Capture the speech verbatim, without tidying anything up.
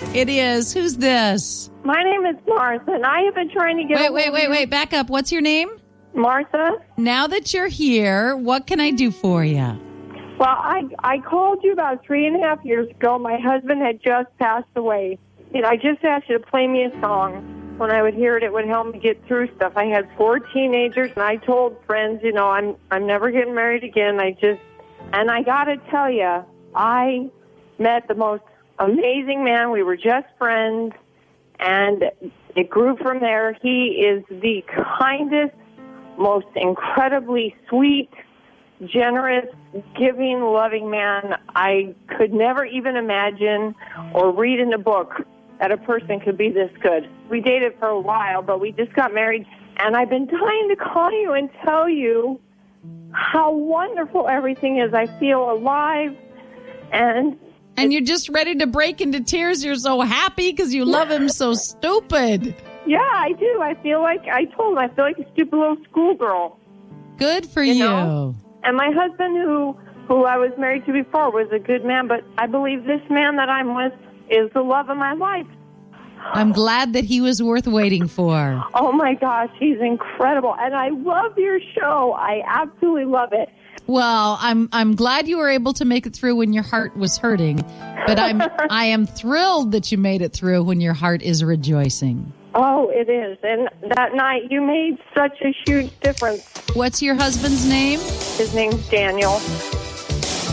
It is. Who's this? My name is Martha, and I have been trying to get Wait, a wait, hold wait, of wait. Back up. What's your name? Martha. Now that you're here, what can I do for you? Well, I I called you about three and a half years ago. My husband had just passed away. And I just asked you to play me a song. When I would hear it, it would help me get through stuff. I had four teenagers, and I told friends, you know, I'm I'm never getting married again. I just, and I got to tell you, I met the most amazing man. We were just friends, and it grew from there. He is the kindest, most incredibly sweet, generous, giving, loving man I could never even imagine or read in a book that a person could be this good. We dated for a while, but we just got married, and I've been dying to call you and tell you how wonderful everything is. I feel alive, and... And you're just ready to break into tears. You're so happy because you love him so stupid. Yeah, I do. I feel like, I told him, I feel like a stupid little schoolgirl. Good for You you. know? And my husband, who who I was married to before, was a good man, but I believe this man that I'm with is the love of my life. I'm glad that he was worth waiting for. Oh, my gosh, he's incredible. And I love your show. I absolutely love it. Well, I'm I'm glad you were able to make it through when your heart was hurting, but I'm I am thrilled that you made it through when your heart is rejoicing. Oh, it is. And that night, you made such a huge difference. What's your husband's name? His name's Daniel.